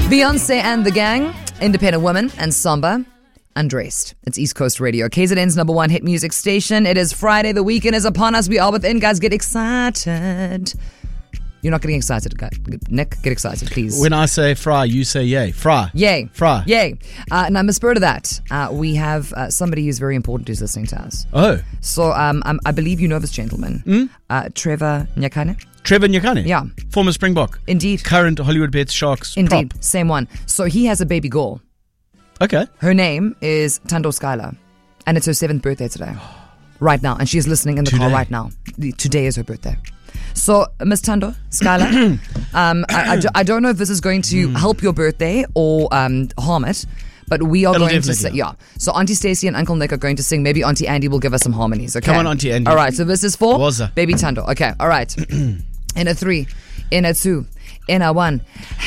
Beyonce and the Gang, Independent Woman, and Samba, Undressed. It's East Coast Radio, KZN's number one hit music station. It is Friday. The weekend is upon us. We are within. Guys, get excited. You're not getting excited, guys. Nick, get excited, please. When I say fry, you say yay. Fry. Yay. Fry. Yay. Now, in the spirit of that, we have somebody who's very important who's listening to us. Oh. So I believe you know this gentleman, Trevor Nyakane. Trevor Nyakane? Yeah. Former Springbok. Indeed. Current Hollywood Bets Sharks Indeed. prop. Same one. So he has a baby girl. Okay. Her name is Tando Skylar, and it's her 7th birthday today. Right now. And she's listening in the car right now. Today is her birthday. So, Miss Tando Skylar, I don't know if this is going to help your birthday or harm it, but we are going to sing. Yeah. So, Auntie Stacey and Uncle Nick are going to sing. Maybe Auntie Andy will give us some harmonies. Okay. Come on, Auntie Andy. All right. So, this is for Waza. Baby Tando. Okay. All right. In a 3, in a 2, in a 1.